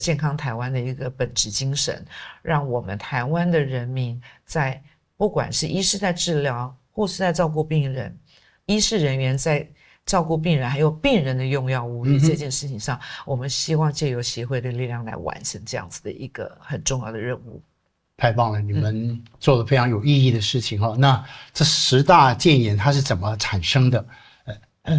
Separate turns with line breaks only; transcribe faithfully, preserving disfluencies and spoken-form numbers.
健康台湾的一个本质精神，让我们台湾的人民在不管是医师在治疗，护士在照顾病人，医事人员在照顾病人，还有病人的用药无虑这件事情上，嗯、我们希望借由协会的力量来完成这样子的一个很重要的任务。
太棒了，你们做的非常有意义的事情哈、嗯。那这十大建言它是怎么产生的？